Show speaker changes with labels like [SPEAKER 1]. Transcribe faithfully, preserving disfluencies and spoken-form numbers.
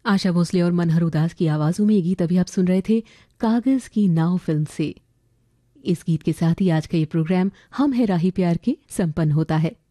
[SPEAKER 1] आशा भोसले और मनहर उदास की आवाजों में ये गीत अभी आप सुन रहे थे कागज की नाव फिल्म से। इस गीत के साथ ही आज का ये प्रोग्राम हम है राही प्यार के संपन्न होता है।